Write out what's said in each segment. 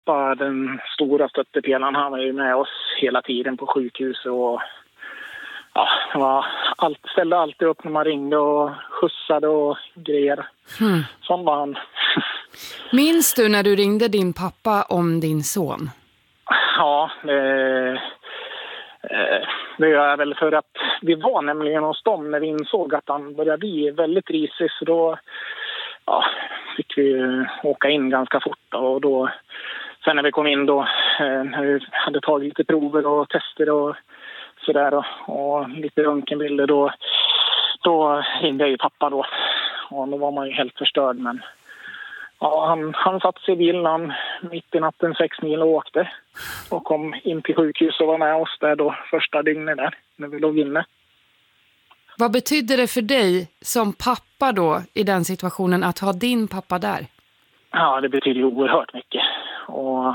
pappa, den stora stöttepelaren, han var ju med oss hela tiden på sjukhus och ställde alltid upp när man ringde och skjutsade och grejer. Som var han. Minns du när du ringde din pappa om din son? Ja, det gör jag väl, för att vi var nämligen hos dem när vi insåg att han började bli väldigt risig, så då fick vi åka in ganska fort. Och då, sen när vi kom in då, när vi hade tagit lite prover och tester och sådär och lite röntgenbilder, då ringde jag ju pappa då. Och då var man ju helt förstörd, men han satt sig i bilen mitt i natten 6 mil och åkte och kom in till sjukhus och var med oss där då första dygnet där när vi låg inne. Vad betydde det för dig som pappa då i den situationen att ha din pappa där? Ja, det betyder ju oerhört mycket. Och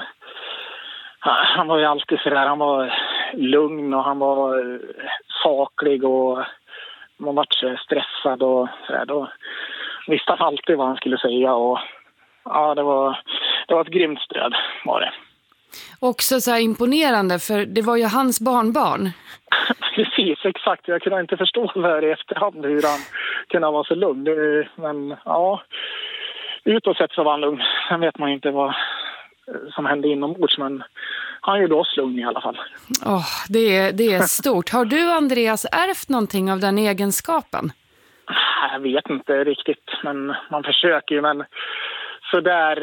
han var ju alltid så där, han var lugn och han var saklig och man var så stressad och så där. Då visste han alltid vad han skulle säga och det var ett grymt stöd var det. Också så här imponerande, för det var ju hans barnbarn. Precis, exakt. Jag kunde inte förstå det här i efterhand hur han kunde vara så lugn. Men utåt sett så var han lugn. Sen vet man inte vad som hände inombords, men han gjorde oss lugn i alla fall. Det är stort. Har du, Andreas, ärvt någonting av den egenskapen? Jag vet inte riktigt, men man försöker ju. Men så där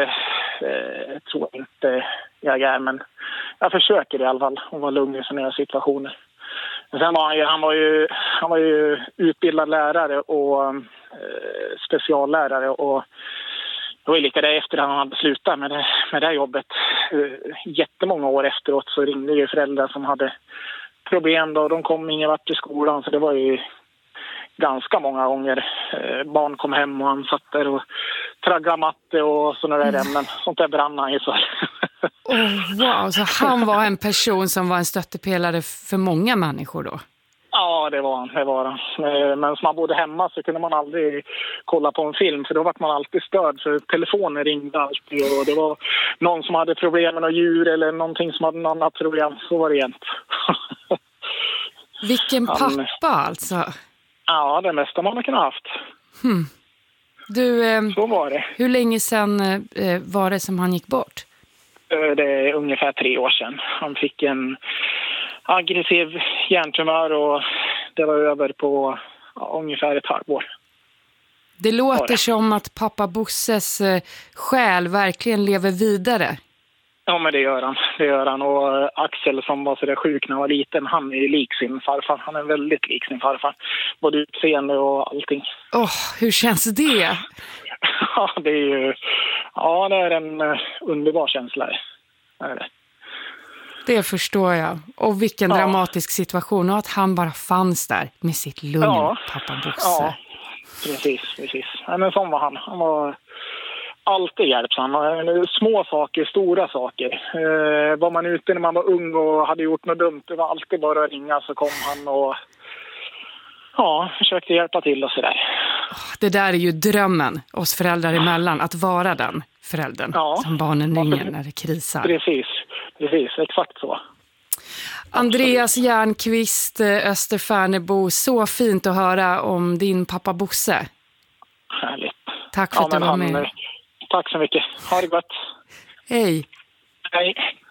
tror jag inte jag är, men jag försöker i alla fall att vara lugn i sådana här situationer. Sen var han var ju utbildad lärare och speciallärare, och det var ju lite där efter han hade slutat med det här jobbet. Jättemånga år efteråt så ringde ju föräldrar som hade problem då, de kom ingen vart till skolan, så det var ju ganska många gånger barn kom hem och han satt där och traggade matte och sådana där ämnen. Sånt där brann han ju så. Wow, så han var en person som var en stöttepelare för många människor då? Ja, det var han. Men som man bodde hemma så kunde man aldrig kolla på en film, för då var man alltid störd, för telefonen ringde alltid och det var någon som hade problem med något djur eller någonting som hade något annat problem. Så var det jämt. Vilken pappa alltså? Ja, det mesta man har kunnat haft. Du, så var det. Hur länge sedan var det som han gick bort? Det är ungefär 3 år sedan. Han fick en aggressiv hjärntumör och det var över på ungefär ett halvår. Det låter som att pappa Bosses själ verkligen lever vidare. Ja, men det gör han. Och Axel som var så där sjuk när han var liten, han är ju lik sin farfar. Han är väldigt lik sin farfar. Både utseende och allting. Hur känns det? Ja, det är ju... Ja, det är en underbar känsla. Det förstår jag. Och vilken dramatisk situation. Och att han bara fanns där med sitt lugn, pappa Bosse. Ja, precis. Ja, men sån var han. Han var alltid hjälpsam. Små saker, stora saker. Var man ute när man var ung och hade gjort något dumt, det var alltid bara att ringa, så kom han och försökte hjälpa till och sådär. Det där är ju drömmen oss föräldrar emellan, att vara den föräldern som barnen ringer när det krisar. Precis, exakt så. Andreas Järnqvist, Österfärnebo, så fint att höra om din pappa Bosse. Härligt. Tack för att du var med. Tack så mycket. Ha det gott. Hej. Hej.